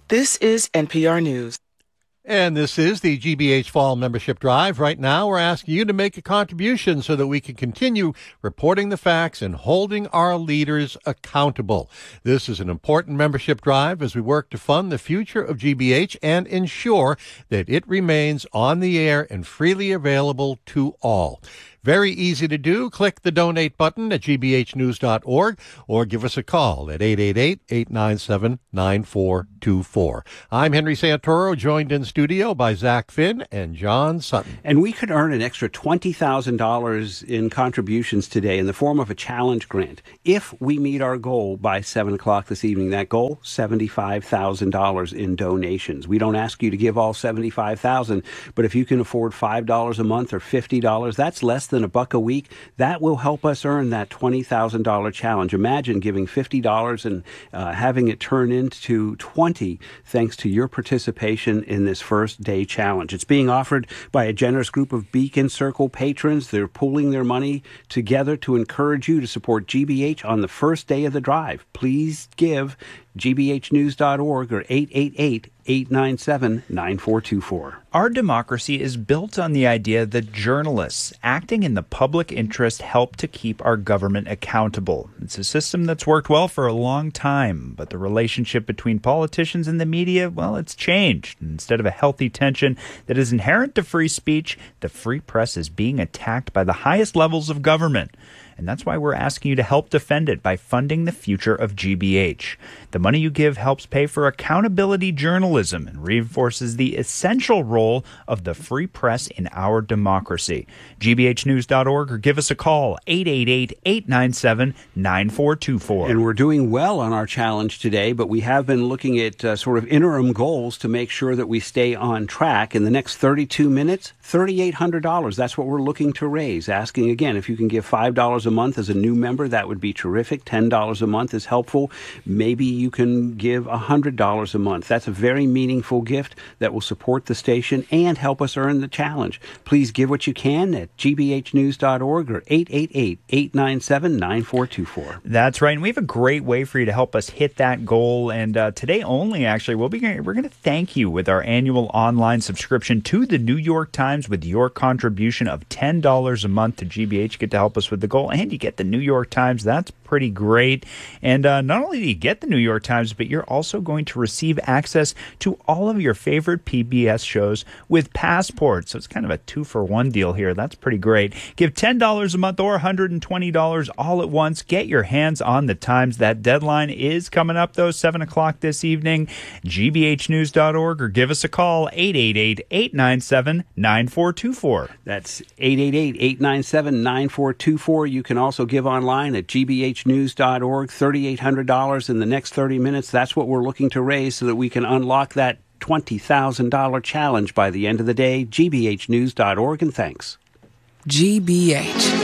This is NPR News. And this is the GBH Fall Membership Drive. Right now, we're asking you to make a contribution so that we can continue reporting the facts and holding our leaders accountable. This is an important membership drive as we work to fund the future of GBH and ensure that it remains on the air and freely available to all. Very easy to do. Click the donate button at gbhnews.org or give us a call at 888-897-9424. I'm Henry Santoro, joined in studio by Zach Finn and John Sutton. And we could earn an extra $20,000 in contributions today in the form of a challenge grant if we meet our goal by 7 o'clock this evening. That goal, $75,000 in donations. We don't ask you to give all $75,000, but if you can afford $5 a month or $50, that's less than $1 a week. That will help us earn that $20,000 challenge. Imagine giving $50 and having it turn into $20 thanks to your participation in this first day challenge. It's being offered by a generous group of Beacon Circle patrons. They're pooling their money together to encourage you to support GBH on the first day of the drive. Please give gbhnews.org or 888-897-9424. Our democracy is built on the idea that journalists acting in the public interest help to keep our government accountable. It's a system that's worked well for a long time, but the relationship between politicians and the media, well, it's changed. Instead of a healthy tension that is inherent to free speech, the free press is being attacked by the highest levels of government. And that's why we're asking you to help defend it by funding the future of GBH. The money you give helps pay for accountability journalism and reinforces the essential role of the free press in our democracy. gbhnews.org or give us a call, 888-897-9424. And we're doing well on our challenge today, but we have been looking at sort of interim goals to make sure that we stay on track. In the next 32 minutes, $3,800. That's what we're looking to raise. Asking again, if you can give $5 a month as a new member, that would be terrific. $10 a month is helpful. Maybe you can give $100 a month. That's a very meaningful gift that will support the station and help us earn the challenge. Please give what you can at gbhnews.org or 888-897-9424. That's right. And we have a great way for you to help us hit that goal. And today only, actually, we're going to thank you with our annual online subscription to the New York Times with your contribution of $10 a month to GBH. Get to help us with the goal. And you get the New York Times. That's pretty great. And not only do you get the New York Times, but you're also going to receive access to all of your favorite PBS shows with Passport. So it's kind of a 2-for-1 deal here. That's pretty great. Give $10 a month or $120 all at once. Get your hands on the Times. That deadline is coming up, though, 7 o'clock this evening. gbhnews.org or give us a call, 888-897-9424. That's 888-897-9424. You can also give online at gbhnews.org. $3,800 in the next 30 minutes. That's what we're looking to raise so that we can unlock that $20,000 challenge by the end of the day. gbhnews.org, and thanks. GBH.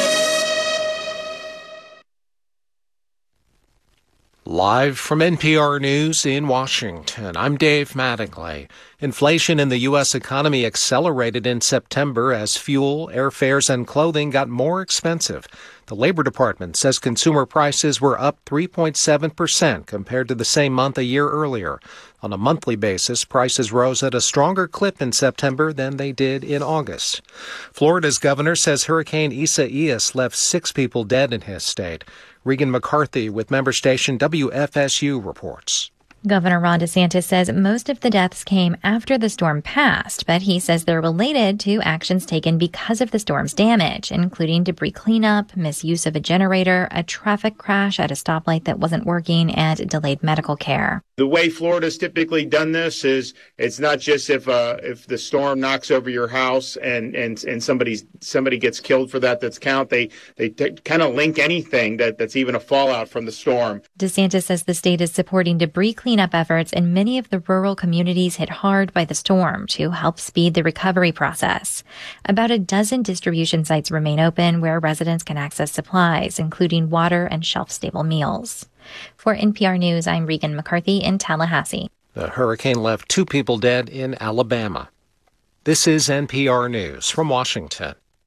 Live from NPR News in Washington, I'm Dave Mattingly. Inflation in the U.S. economy accelerated in September as fuel, airfares, and clothing got more expensive. The Labor Department says consumer prices were up 3.7% compared to the same month a year earlier. On a monthly basis, prices rose at a stronger clip in September than they did in August. Florida's governor says Hurricane Isaias left 6 people dead in his state. Regan McCarthy with member station WFSU reports. Governor Ron DeSantis says most of the deaths came after the storm passed, but he says they're related to actions taken because of the storm's damage, including debris cleanup, misuse of a generator, a traffic crash at a stoplight that wasn't working, and delayed medical care. The way Florida's typically done this is it's not just if the storm knocks over your house and somebody gets killed for that's count. They kind of link anything that's even a fallout from the storm. DeSantis says the state is supporting debris cleanup efforts in many of the rural communities hit hard by the storm to help speed the recovery process. About a dozen distribution sites remain open where residents can access supplies, including water and shelf-stable meals. For NPR News, I'm Regan McCarthy in Tallahassee. The hurricane left 2 people dead in Alabama. This is NPR News from Washington.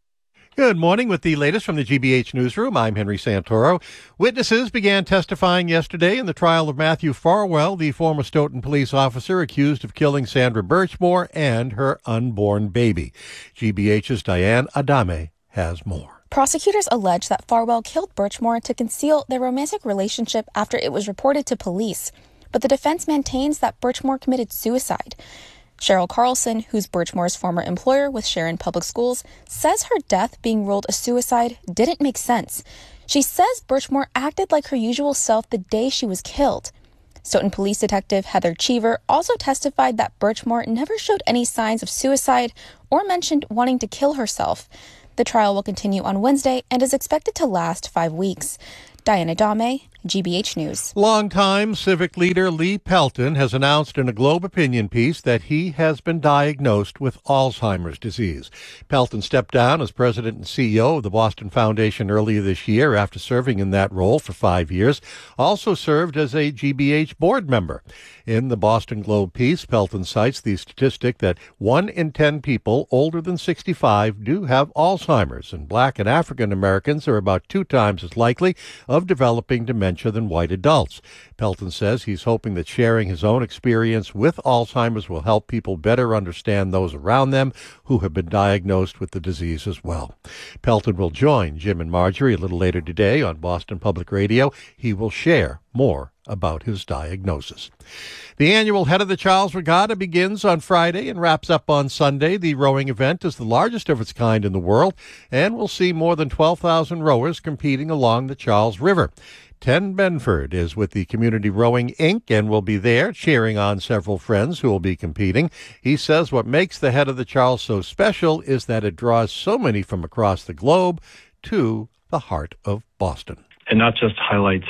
Good morning with the latest from the GBH newsroom. I'm Henry Santoro. Witnesses began testifying yesterday in the trial of Matthew Farwell, the former Stoughton police officer accused of killing Sandra Birchmore and her unborn baby. GBH's Diane Adame has more. Prosecutors allege that Farwell killed Birchmore to conceal their romantic relationship after it was reported to police. But the defense maintains that Birchmore committed suicide. Cheryl Carlson, who's Birchmore's former employer with Sharon Public Schools, says her death being ruled a suicide didn't make sense. She says Birchmore acted like her usual self the day she was killed. Stoughton Police Detective Heather Cheever also testified that Birchmore never showed any signs of suicide or mentioned wanting to kill herself. The trial will continue on Wednesday and is expected to last 5 weeks. Diana Dame, GBH News. Longtime civic leader Lee Pelton has announced in a Globe opinion piece that he has been diagnosed with Alzheimer's disease. Pelton stepped down as president and CEO of the Boston Foundation earlier this year after serving in that role for 5 years. Also served as a GBH board member. In the Boston Globe piece, Pelton cites the statistic that 1 in 10 people older than 65 do have Alzheimer's, and Black and African Americans are about 2 times as likely of developing dementia than white adults. Pelton says he's hoping that sharing his own experience with Alzheimer's will help people better understand those around them who have been diagnosed with the disease as well. Pelton will join Jim and Marjorie a little later today on Boston Public Radio. He will share more about his diagnosis. The annual Head of the Charles Regatta begins on Friday and wraps up on Sunday. The rowing event is the largest of its kind in the world and will see more than 12,000 rowers competing along the Charles River. Ten Benford is with the Community Rowing, Inc. and will be there cheering on several friends who will be competing. He says what makes the Head of the Charles so special is that it draws so many from across the globe to the heart of Boston. And not just highlights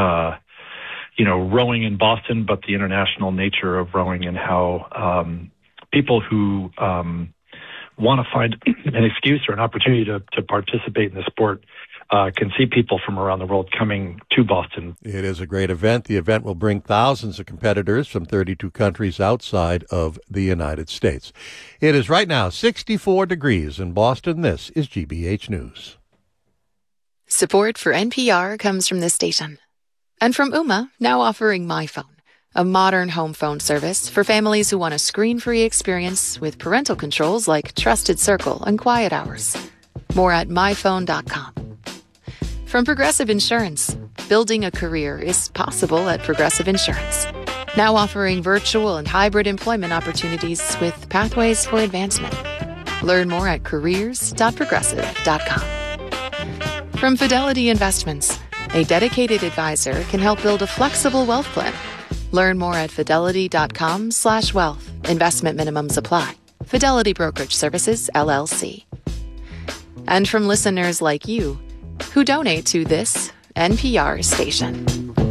rowing in Boston, but the international nature of rowing and how people who want to find an excuse or an opportunity to participate in the sport can see people from around the world coming to Boston. It is a great event. The event will bring thousands of competitors from 32 countries outside of the United States. It is right now 64 degrees in Boston. This is GBH News. Support for NPR comes from this station. And from Ooma, now offering MyPhone, a modern home phone service for families who want a screen-free experience with parental controls like Trusted Circle and Quiet Hours. More at myphone.com. From Progressive Insurance, building a career is possible at Progressive Insurance. Now offering virtual and hybrid employment opportunities with pathways for advancement. Learn more at careers.progressive.com. From Fidelity Investments, a dedicated advisor can help build a flexible wealth plan. Learn more at fidelity.com/wealth. Investment minimums apply. Fidelity Brokerage Services, LLC. And from listeners like you, who donate to this NPR station.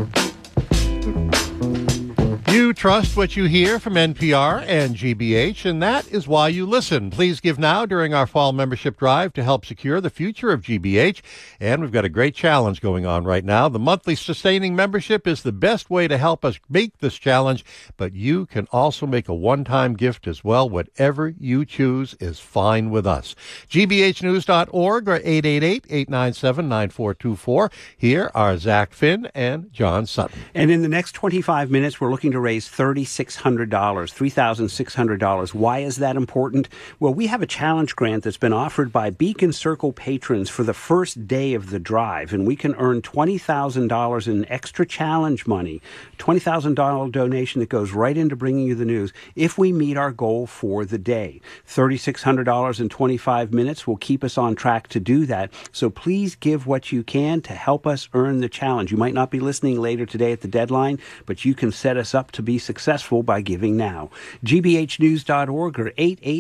You trust what you hear from NPR and GBH, and that is why you listen. Please give now during our fall membership drive to help secure the future of GBH. And we've got a great challenge going on right now. The monthly sustaining membership is the best way to help us make this challenge, but you can also make a one-time gift as well. Whatever you choose is fine with us. GBHnews.org or 888-897-9424. Here are Zach Finn and John Sutton. And in the next 25 minutes, we're looking to raise $3,600, $3,600. Why is that important? Well, we have a challenge grant that's been offered by Beacon Circle patrons for the first day of the drive, and we can earn $20,000 in extra challenge money, $20,000 donation that goes right into bringing you the news if we meet our goal for the day. $3,600 in 25 minutes will keep us on track to do that. So please give what you can to help us earn the challenge. You might not be listening later today at the deadline, but you can set us up to be successful by giving now. GBHnews.org or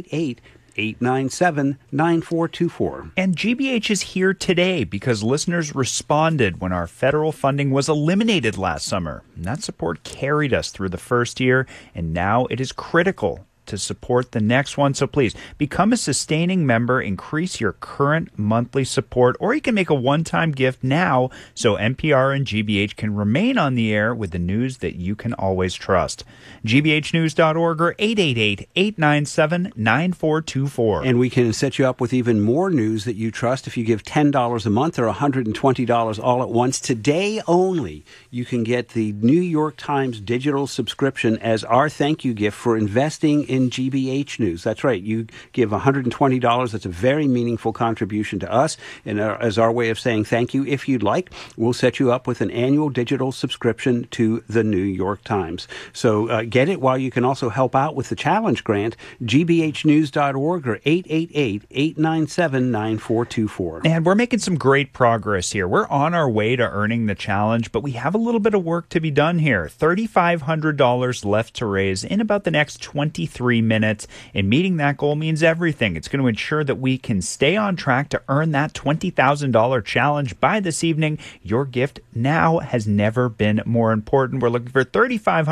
888-897-9424. And GBH is here today because listeners responded when our federal funding was eliminated last summer. And that support carried us through the first year, and now it is critical to support the next one. So please become a sustaining member, increase your current monthly support, or you can make a one-time gift now so NPR and GBH can remain on the air with the news that you can always trust. GBHnews.org or 888-897-9424. And we can set you up with even more news that you trust if you give $10 a month or $120 all at once. Today only, you can get the New York Times digital subscription as our thank you gift for investing in GBH News. That's right. You give $120. That's a very meaningful contribution to us. And as our way of saying thank you, if you'd like, we'll set you up with an annual digital subscription to the New York Times. So get it while you can also help out with the challenge grant. GBHnews.org or 888-897-9424. And we're making some great progress here. We're on our way to earning the challenge, but we have a little bit of work to be done here. $3,500 left to raise in about the next 23 minutes. And meeting that goal means everything. It's going to ensure that we can stay on track to earn that $20,000 challenge by this evening. Your gift now has never been more important. We're looking for $3,500